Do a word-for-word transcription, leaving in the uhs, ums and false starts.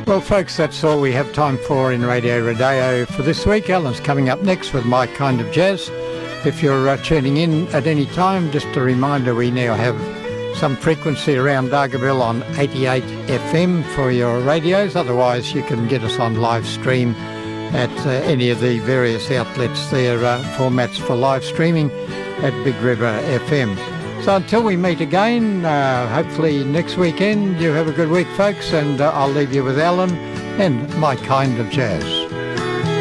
Well, folks, that's all we have time for in Radio Rodeo for this week. Alan's coming up next with My Kind of Jazz. If you're uh, tuning in at any time, just a reminder, we now have some frequency around Dargaville on eighty-eight F M for your radios. Otherwise, you can get us on live stream at uh, any of the various outlets there, uh, formats for live streaming at Big River F M. So until we meet again, uh, hopefully next weekend, you have a good week, folks, and uh, I'll leave you with Alan and My Kind of Jazz.